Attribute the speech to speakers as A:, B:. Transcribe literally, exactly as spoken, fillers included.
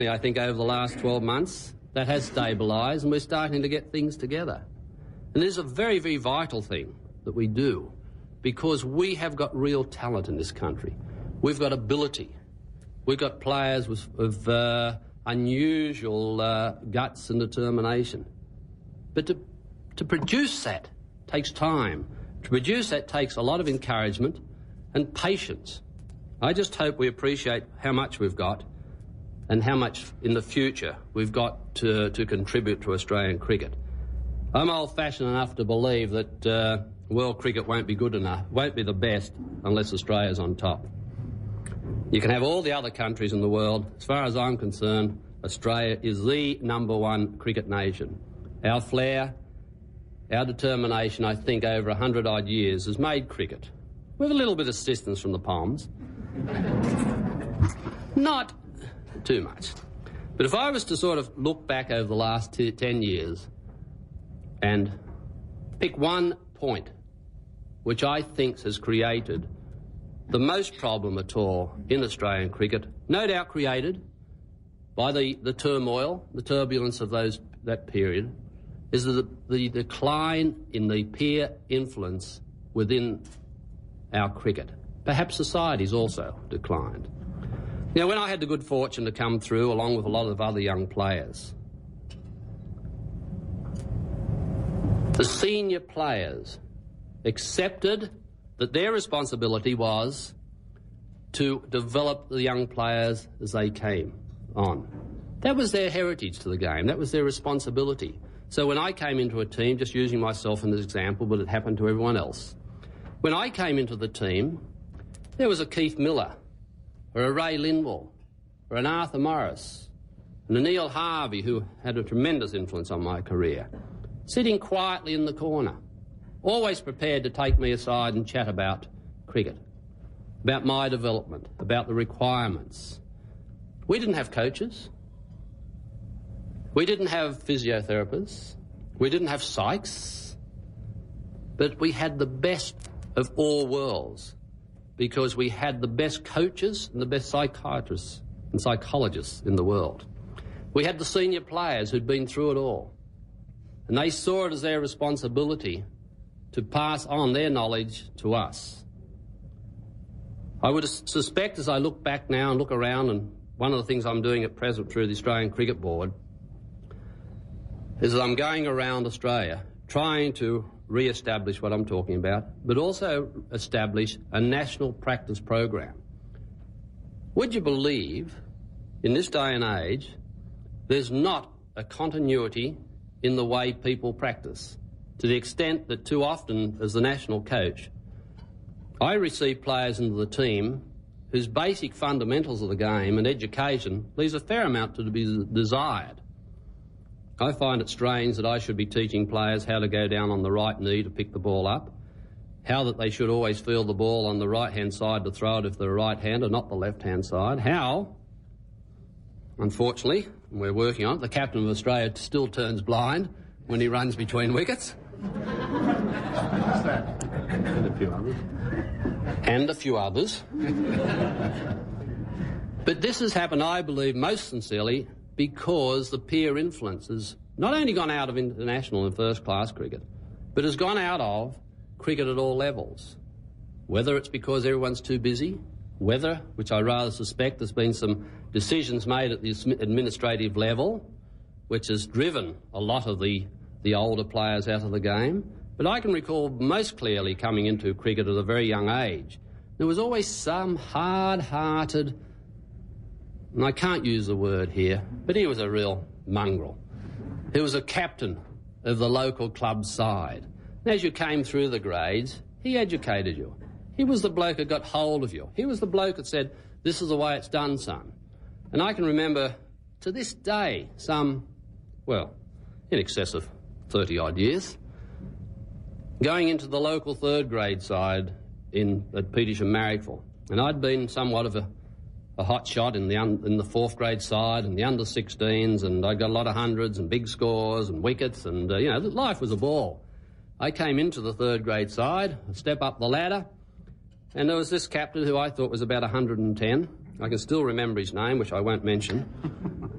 A: I think over the last twelve months, that has stabilised and we're starting to get things together. And this is a very, very vital thing that we do because we have got real talent in this country. We've got ability. We've got players with, with uh, unusual uh, guts and determination. But to, to produce that takes time. To produce that takes a lot of encouragement and patience. I just hope we appreciate how much we've got and how much in the future we've got to, to contribute to Australian cricket. I'm old-fashioned enough to believe that uh, world cricket won't be good enough, won't be the best unless Australia's on top. You can have all the other countries in the world. As far as I'm concerned, Australia is the number one cricket nation. Our flair, our determination, I think, over a hundred odd years has made cricket, with a little bit of assistance from the Poms. Not too much. But if I was to sort of look back over the last two, ten years and pick one point which I think has created the most problem at all in Australian cricket, no doubt created by the, the turmoil, the turbulence of those that period, is the, the decline in the peer influence within our cricket. Perhaps society's also declined. Now, when I had the good fortune to come through, along with a lot of other young players, the senior players accepted that their responsibility was to develop the young players as they came on. That was their heritage to the game. That was their responsibility. So when I came into a team, just using myself in this example, but it happened to everyone else, when I came into the team, there was a Keith Miller, or a Ray Lindwall, or an Arthur Morris, and a Neil Harvey, who had a tremendous influence on my career, sitting quietly in the corner, always prepared to take me aside and chat about cricket, about my development, about the requirements. We didn't have coaches. We didn't have physiotherapists. We didn't have psychs. But we had the best of all worlds because we had the best coaches and the best psychiatrists and psychologists in the world. We had the senior players who'd been through it all. And they saw it as their responsibility to pass on their knowledge to us. I would suspect, as I look back now and look around, and one of the things I'm doing at present through the Australian Cricket Board is that I'm going around Australia trying to re-establish what I'm talking about, but also establish a national practice program. Would you believe, in this day and age, there's not a continuity in the way people practice, to the extent that too often, as the national coach, I receive players into the team whose basic fundamentals of the game and education leaves a fair amount to be desired. I find it strange that I should be teaching players how to go down on the right knee to pick the ball up, how that they should always feel the ball on the right-hand side to throw it if they're right-hander, not the left-hand side, how, unfortunately, and we're working on it, the captain of Australia still turns blind when he runs between wickets.
B: And a few others.
A: And a few others. But this has happened, I believe, most sincerely because the peer influence has not only gone out of international and first-class cricket, but has gone out of cricket at all levels. Whether it's because everyone's too busy, whether, which I rather suspect there's been some decisions made at the administrative level, which has driven a lot of the, the older players out of the game. But I can recall most clearly coming into cricket at a very young age, there was always some hard-hearted, and I can't use the word here, but he was a real mongrel. He was a captain of the local club side. And as you came through the grades, he educated you. He was the bloke that got hold of you. He was the bloke that said, this is the way it's done, son. And I can remember to this day some, well, in excess of thirty-odd years, going into the local third grade side in at Petersham Marrickville. And I'd been somewhat of a, a hot shot in the, un, in the fourth grade side and the under sixteens, and I got a lot of hundreds and big scores and wickets, and, uh, you know, life was a ball. I came into the third grade side, a step up the ladder, and there was this captain who I thought was about one hundred and ten, I can still remember his name, which I won't mention.